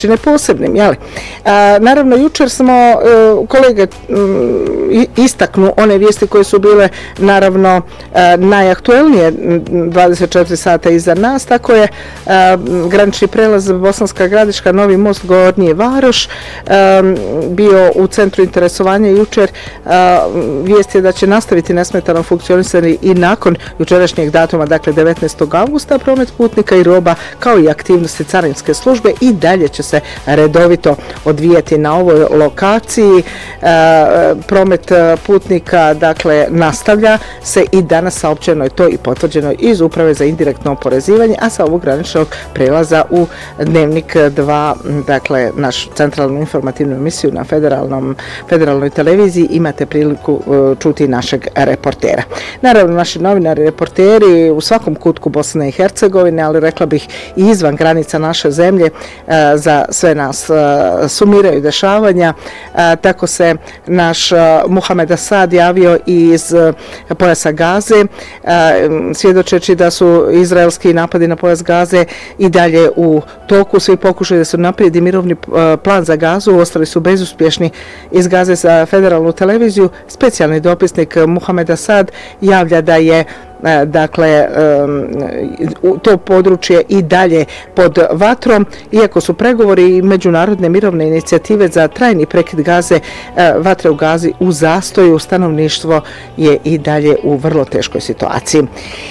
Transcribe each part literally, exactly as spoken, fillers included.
čine posebnim, jeli? A, naravno, jučer smo e, kolege m, istaknu one vijesti koje su bile naravno e, najaktuelnije dvadeset četiri sata iza nas, tako je e, granični prelaz Bosanska Gradiška, Novi Most, Gornji Varoš e, bio u centru interesovanja jučer. E, vijest je da će nastaviti nesmetano funkcionisati i nakon jučerašnjeg datuma, dakle devetnaestog avgusta, promet putnika i roba kao i aktivnosti carinske službe i dalje će se redovito odvijati na ovoj lokaciji. E, promet putnika dakle nastavlja se i danas, saopćeno je to i potvrđeno iz Uprave za indirektno oporezivanje, a sa ovog graničnog prelaza u Dnevnik dva, dakle naš centralnu informativnu emisiju na federalnom, federalnoj televiziji, imate priliku uh, čuti našeg reportera. Naravno, naši novinari, reporteri u svakom kutku Bosne i Hercegovine, ali rekla bih i izvan granica naše zemlje, uh, za sve nas uh, sumiraju dešavanja. Uh, tako se naš uh, Muhamed Asad javio iz uh, pojasa Gaze, uh, svjedočeći da su izraelski napadi na pojas Gaze i dalje u toku. Svi pokušaju da su naprijedi mirovni uh, plan za Gazu, ostali su bezuspješni. Iz Gaze za federalnu televiziju specijalni dopisnik Muhamed Asad javlja da je dakle to područje i dalje pod vatrom, iako su pregovori i međunarodne mirovne inicijative za trajni prekid Gaze, vatre u Gazi u zastoju, stanovništvo je i dalje u vrlo teškoj situaciji.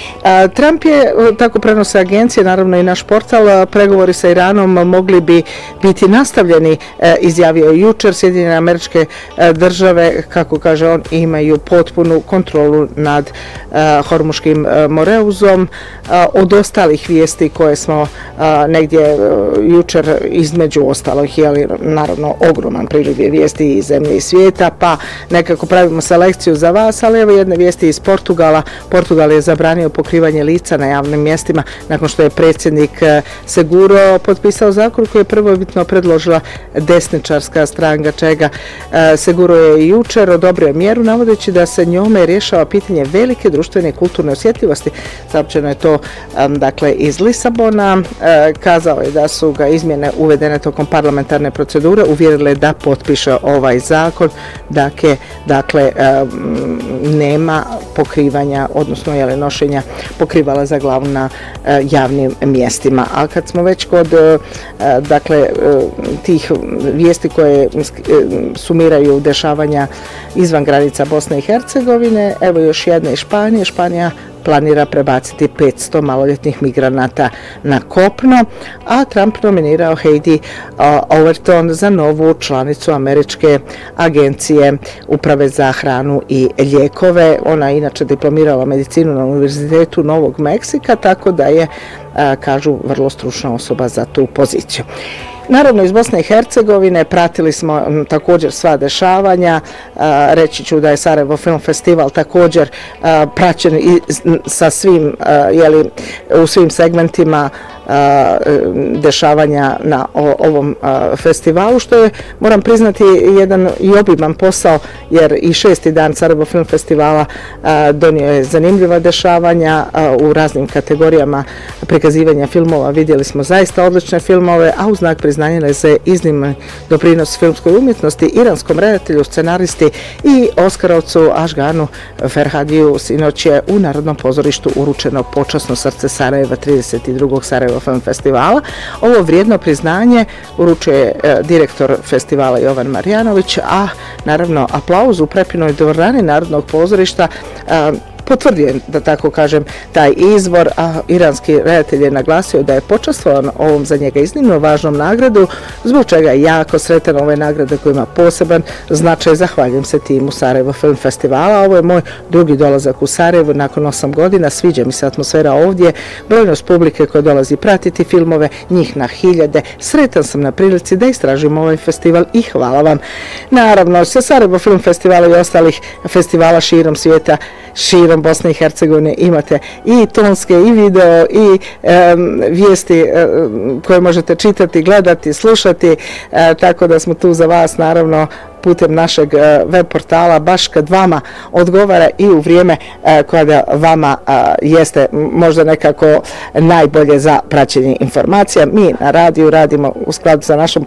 Trump je, tako prenose agencije, naravno i naš portal, pregovori sa Iranom mogli bi biti nastavljeni, izjavio jučer. Sjedinjene Američke Države, kako kaže on, imaju potpunu kontrolu nad Hormuškim Moreuzom. Od ostalih vijesti koje smo negdje jučer između ostalih, jeli, naravno ogroman priliv je vijesti iz zemlje i svijeta, pa nekako pravimo selekciju za vas, ali evo jedne vijesti iz Portugala. Portugal je zabranio pokrivanje lica na javnim mjestima nakon što je predsjednik Seguro potpisao zakon koji je prvobitno predložila desničarska stranka, čega Seguro je jučer odobrio mjeru navodeći da se njome rješava pitanje velike društvene i kulturne osjetljivosti. Saopćeno je to um, dakle iz Lisabona. E, kazao je da su ga izmjene uvedene tokom parlamentarne procedure uvjerile da potpiše ovaj zakon, dakle, dakle um, nema pokrivanja, odnosno jele, nošenja pokrivala za glavu na uh, javnim mjestima. A kad smo već kod uh, dakle uh, tih vijesti koje uh, sumiraju dešavanja izvan granica Bosne i Hercegovine, evo još jedna iz Španije. Španija planira prebaciti petsto maloljetnih migranata na kopno, a Trump nominirao Heidi uh, Overton za novu članicu Američke agencije Uprave za hranu i lijekove. Ona je inače diplomirala medicinu na Univerzitetu Novog Meksika, tako da je, uh, kažu, vrlo stručna osoba za tu poziciju. Naravno, iz Bosne i Hercegovine pratili smo m, također sva dešavanja. A, reći ću da je Sarajevo Film Festival također a, praćen i sa svim, a, jeli, u svim segmentima a, dešavanja na o, ovom a, festivalu, što je, moram priznati, jedan i obiman posao, jer i šesti dan Sarajevo Film Festivala a, donio je zanimljiva dešavanja a, u raznim kategorijama prikazivanja filmova. Vidjeli smo zaista odlične filmove, a u znak priznanja se izniman doprinos filmskoj umjetnosti iranskom redatelju, scenaristi i Oskarovcu Ašganu Ferhadiju. Sinoć je u Narodnom pozorištu uručeno počasno srce Sarajeva trideset drugog Sarajevo Film Festivala. Ovo vrijedno priznanje uručuje e, direktor festivala Jovan Marjanović, a naravno aplauz u prepinoj dvorani Narodnog pozorišta e, potvrdio, da tako kažem, taj izbor, a iranski redatelj je naglasio da je počastvovan ovom za njega iznimno važnom nagradu, zbog čega je jako sretan ove nagrade koji ima poseban značaj. Zahvaljujem se timu Sarajevo Film Festivala. Ovo je moj drugi dolazak u Sarajevo nakon osam godina. Sviđa mi se atmosfera ovdje, brojnost publike koja dolazi pratiti filmove, njih na hiljade. Sretan sam na prilici da istražim ovaj festival i hvala vam. Naravno, sa Sarajevo Film Festivala i ostalih festivala širom svijeta, širom Bosne i Hercegovine imate i tonske, i video, i um, vijesti um, koje možete čitati, gledati, slušati, uh, tako da smo tu za vas, naravno, putem našeg web portala, baš kad vama odgovara i u vrijeme kada vama jeste možda nekako najbolje za praćenje informacija. Mi na radiju radimo u skladu sa našom